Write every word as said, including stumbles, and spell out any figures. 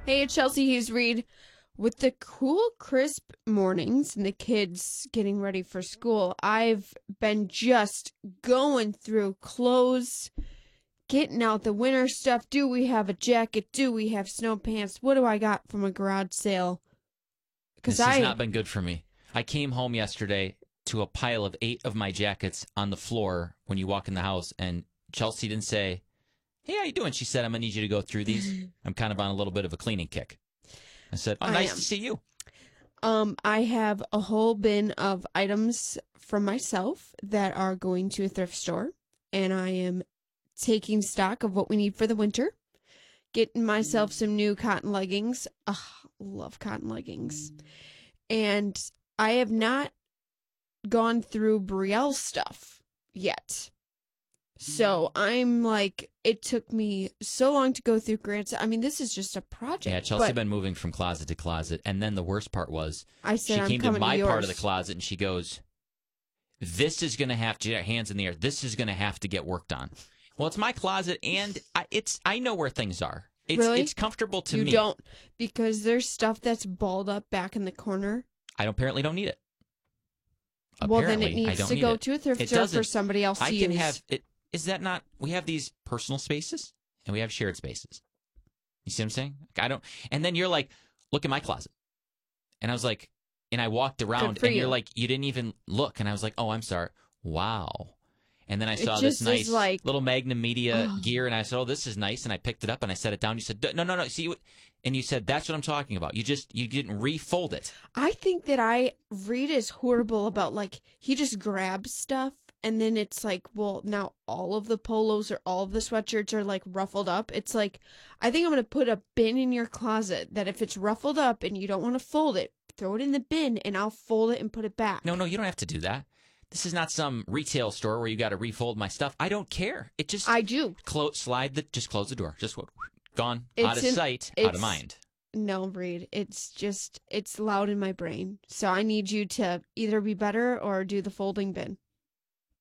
Hey, it's Chelsea Hughes Reed. With the cool, crisp mornings and the kids getting ready for school, I've been just going through clothes, getting out the winter stuff. Do we have a jacket? Do we have snow pants? What do I got from a garage sale? This has I, not been good for me. I came home yesterday to a pile of eight of my jackets on the floor when you walk in the house, and Chelsea didn't say, "Hey, how you doing?" She said, "I'm going to need you to go through these. I'm kind of on a little bit of a cleaning kick." I said, "Oh, nice to see you." Um, I have a whole bin of items from myself that are going to a thrift store, and I am taking stock of what we need for the winter. Getting myself some new cotton leggings. Ugh, love cotton leggings. And I have not gone through Brielle's stuff yet. So I'm like, it took me so long to go through Grant's. I mean, this is just a project. Yeah, Chelsea had been moving from closet to closet. And then the worst part was I said, she I'm came to my to part of the closet and she goes, "This is going to have to, hands in the air, this is going to have to get worked on." Well, it's my closet and I, it's I know where things are. It's, really? It's comfortable to you me. You don't, because there's stuff that's balled up back in the corner. I don't, apparently don't need it. Well, Apparently, then it needs I don't to need go it. to a thrift it store doesn't. for somebody else to I use. can have it. Is that not, we have these personal spaces and we have shared spaces. You see what I'm saying? I don't, and then you're like, "Look at my closet." And I was like, and I walked around and you. you're like, "You didn't even look." And I was like, "Oh, I'm sorry." Wow. And then I saw it this just nice like, little Magnum Media oh. gear and I said, "Oh, this is nice." And I picked it up and I set it down. You said, "No, no, no. See what?" And you said, "That's what I'm talking about. You just, you didn't refold it." I think that I, Reed is horrible about, like, he just grabs stuff. And then it's like, well, now all of the polos or all of the sweatshirts are, like, ruffled up. It's like, I think I'm going to put a bin in your closet that if it's ruffled up and you don't want to fold it, throw it in the bin and I'll fold it and put it back. No, no, you don't have to do that. This is not some retail store where you got to refold my stuff. I don't care. It just... I do. Close, slide the... Just close the door. Just gone. It's out of in, sight, out of mind. No, Reed. It's just, it's loud in my brain. So I need you to either be better or do the folding bin.